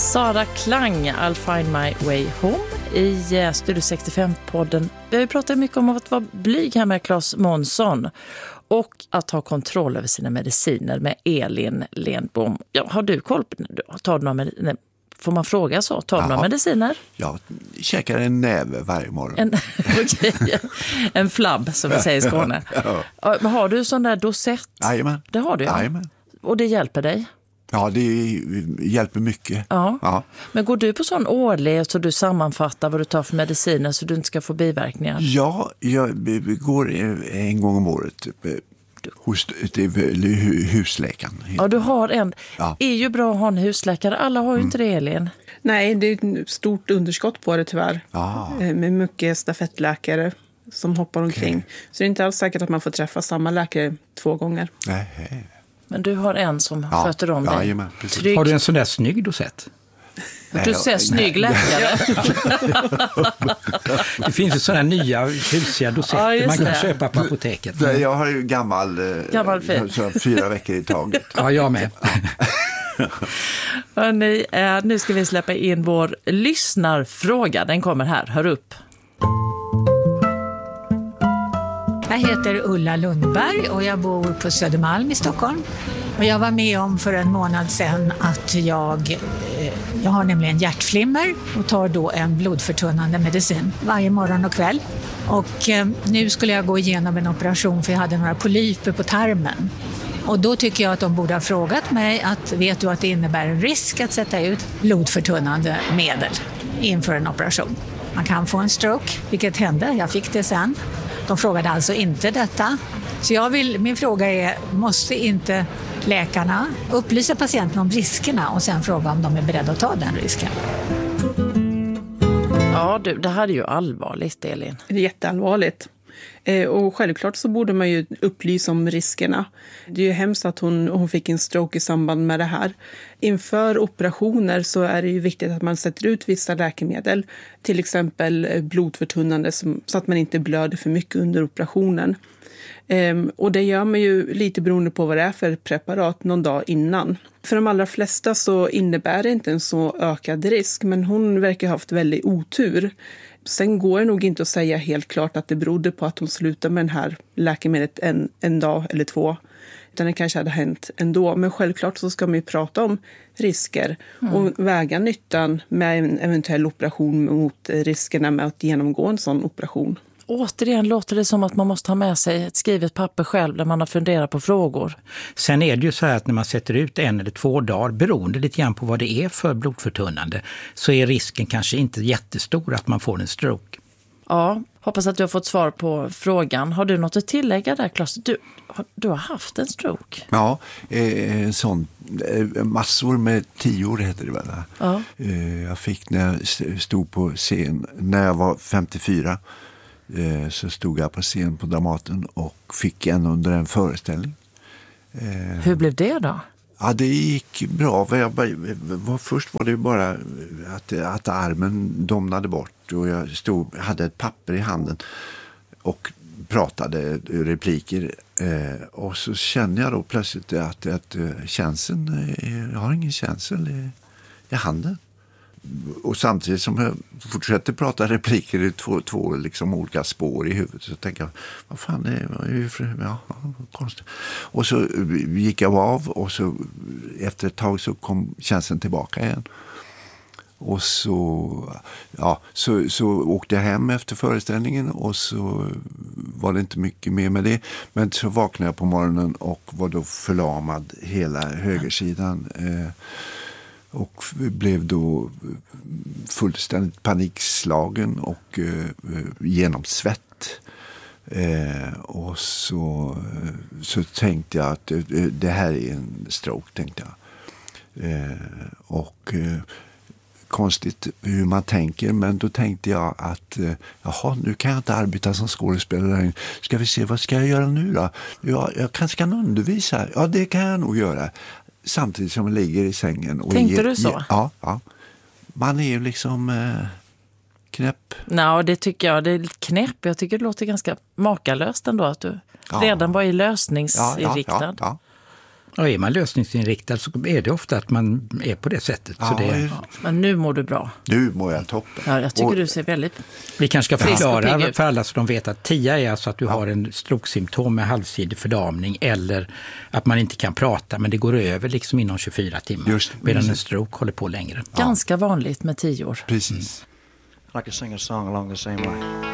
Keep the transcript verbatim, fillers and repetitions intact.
Sara Klang, I'll find my way home i Studio sextiofem-podden. Vi har ju pratat mycket om att vara blyg här med Claes Månsson och att ha kontroll över sina mediciner med Elin Lenbom. Ja, har du koll på det? Tar du några mediciner? Får man fråga så? Tar du några mediciner? Jag käkar en näve varje morgon. En, okay. en flabb som vi säger i Skåne. Ja. Har du sån där dosett? Jajamän. Det har du, ja. Jajamän. Och det hjälper dig? Ja, det hjälper mycket. Ja. Ja. Men går du på sån årlig så du sammanfattar vad du tar för mediciner så du inte ska få biverkningar? Ja, jag går en gång om året hos husläkaren. Ja, du har en. Ja. Det är ju bra att ha en husläkare. Alla har ju mm. inte det, Elin. Nej, det är ett stort underskott på det tyvärr. Ah. Med mycket stafettläkare som hoppar omkring. Okay. Så det är inte alls säkert att man får träffa samma läkare två gånger. Nej. Men du har en som ja. sköter om ja, dig. Jajamän, har du en sån där snygg dosett? Du ser snygg läkare. Det finns ju sådana nya husiga dosetter ja, man kan det. köpa på apoteket. Mm. Jag har ju gammal, gammal så fyra veckor i taget. Ja, jag med. Hörrni, nu ska vi släppa in vår lyssnarfråga. Den kommer här, hör upp. Jag heter Ulla Lundberg och jag bor på Södermalm i Stockholm. Och jag var med om för en månad sedan att jag, jag har nämligen hjärtflimmer och tar då en blodförtunnande medicin varje morgon och kväll. Och nu skulle jag gå igenom en operation för jag hade några polyper på tarmen. Och då tycker jag att de borde ha frågat mig att vet du att det innebär en risk att sätta ut blodförtunnande medel inför en operation. Man kan få en stroke, vilket hände, jag fick det sen. De frågade alltså inte detta. Så jag vill, min fråga är, måste inte läkarna upplysa patienten om riskerna och sen fråga om de är beredda att ta den risken? Ja, du, det här är ju allvarligt, Elin. Det är jätteallvarligt. Och självklart så borde man ju upplysa om riskerna. Det är ju hemskt att hon, hon fick en stroke i samband med det här. Inför operationer så är det ju viktigt att man sätter ut vissa läkemedel. Till exempel blodförtunnande som, så att man inte blöder för mycket under operationen. Ehm, och det gör man ju lite beroende på vad det är för preparat någon dag innan. För de allra flesta så innebär det inte en så ökad risk, men hon verkar ha haft väldigt otur. Sen går det nog inte att säga helt klart att det berodde på att hon slutade med den här läkemedlet en, en dag eller två. Utan det kanske hade hänt ändå. Men självklart så ska man ju prata om risker mm. och väga nyttan med en eventuell operation mot riskerna med att genomgå en sån operation. Återigen låter det som att man måste ha med sig ett skrivet papper själv där man har funderat på frågor. Sen är det ju så här att när man sätter ut en eller två dagar, beroende lite grann på vad det är för blodförtunnande, så är risken kanske inte jättestor att man får en stroke. Ja, hoppas att du har fått svar på frågan. Har du något att tillägga där, Claes? Du, du har haft en stroke. Ja, en sån, massor med tior heter det väl. Ja. Jag fick när jag stod på scen, när jag var femtiofyra. Så stod jag på scen på Dramaten och fick en under en föreställning. Hur blev det då? Ja, det gick bra. Jag bara, först var det bara att, att armen domnade bort och jag stod, hade ett papper i handen och pratade repliker. Och så kände jag då plötsligt att, att känseln, jag har ingen känsel i, i handen. Och samtidigt som jag fortsätter prata repliker i två, två liksom olika spår i huvudet så tänker jag, vad fan det är, ja, konstigt. Och så gick jag av och så efter ett tag så kom känslan tillbaka igen. Och så, ja, så, så åkte jag hem efter föreställningen och så var det inte mycket mer med det. Men så vaknade jag på morgonen och var då förlamad hela högersidan. Eh, Och blev då fullständigt panikslagen och eh, genomsvett. Eh, och så, så tänkte jag att eh, det här är en stroke, tänkte jag. Eh, och eh, konstigt hur man tänker, men då tänkte jag att eh, jaha, nu kan jag inte arbeta som skådespelare. Ska vi se, vad ska jag göra nu då? Ja, jag kanske kan undervisa. Ja, det kan jag nog göra. Samtidigt som man ligger i sängen. Och tänkte ger, du så? Ger, ja, ja. Man är ju liksom eh, knäpp. Nej, det tycker jag. Det är knäpp. Jag tycker det låter ganska makalöst ändå att du ja. redan var i lösningsinriktad. Ja, ja, ja, ja. Och är man lösningsinriktad så är det ofta att man är på det sättet. Ja, så det, Ja, men nu mår du bra. Nu mår jag toppen. Ja, jag tycker Och- du ser väldigt... vi kanske ska Frisk och pigg förklara ut. för alla så de vet att T I A är alltså att du har en strokesymptom med halvsidig fördamning eller att man inte kan prata men det går över liksom inom tjugofyra timmar. Just, medan en stroke håller på längre. Ganska vanligt med tio år. Precis. I could sing a song along the same line.